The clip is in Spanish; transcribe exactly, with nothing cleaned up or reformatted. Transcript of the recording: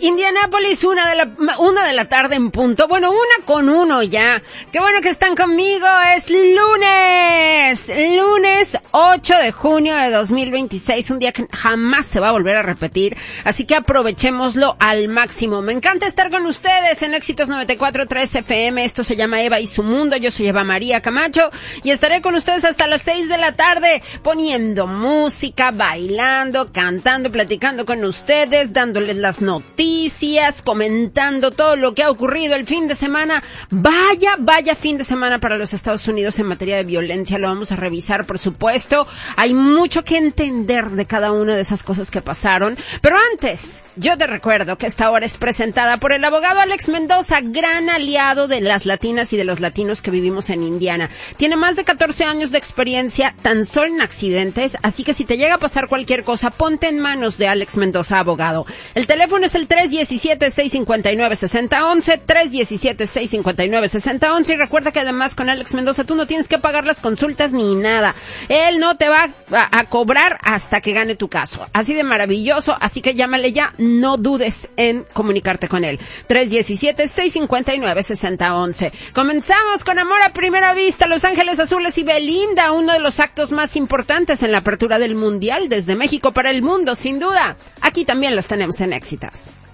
Indianápolis, una de la, una de la tarde en punto. Bueno, una con uno ya. Qué bueno que están conmigo. Es lunes. Lunes ocho de junio de dos mil veintiséis. Un día que jamás se va a volver a repetir. Así que aprovechémoslo al máximo. Me encanta estar con ustedes en Éxitos noventa y cuatro punto tres F M. Esto se llama Eva y su mundo. Yo soy Eva María Camacho. Y estaré con ustedes hasta las seis de la tarde. Poniendo música, bailando, cantando, platicando con ustedes, dándoles las noticias, comentando todo lo que ha ocurrido el fin de semana. Vaya, vaya fin de semana para los Estados Unidos en materia de violencia. Lo vamos a revisar, por supuesto. Hay mucho que entender de cada una de esas cosas que pasaron. Pero antes, yo te recuerdo que esta hora es presentada por el abogado Alex Mendoza, gran aliado de las latinas y de los latinos que vivimos en Indiana. Tiene más de catorce años de experiencia tan solo en accidentes, así que si te llega a pasar cualquier cosa, ponte en manos de Alex Mendoza, abogado. El teléfono es el tres uno siete, seis cinco nueve, seis cero uno uno, tres uno siete, seis cinco nueve, seis cero uno uno, y recuerda que además con Alex Mendoza tú no tienes que pagar las consultas ni nada. Él no te va a, a cobrar hasta que gane tu caso. Así de maravilloso, así que llámale ya, no dudes en comunicarte con él. tres uno siete, seis cinco nueve, seis cero uno uno. Comenzamos con Amor a Primera Vista, Los Ángeles Azules y Belinda, uno de los actos más importantes en la apertura del Mundial desde México para el mundo, sin duda. Aquí también los tenemos en Éxitos.